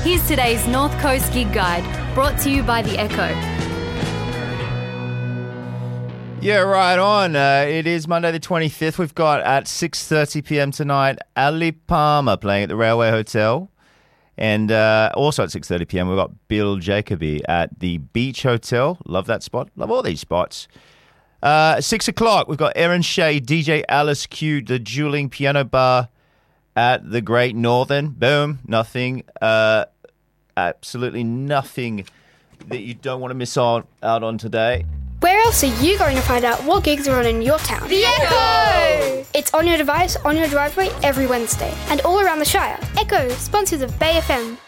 Here's today's North Coast Gig Guide, brought to you by The Echo. Yeah, right on. It is Monday the 25th. We've got at 6:30pm tonight, Ali Palmer playing at the Railway Hotel. And also at 6:30pm, we've got Bill Jacoby at the Beach Hotel. Love that spot. Love all these spots. 6 o'clock, we've got Erin Shea, DJ Alice Q, the Dueling Piano Bar at the Great Northern. Boom. Nothing. Absolutely nothing that you don't want to miss out on today. Where else are you going to find out what gigs are on in your town? The Echo! It's on your device, on your driveway, every Wednesday, and all around the Shire. Echo, sponsors of Bay FM.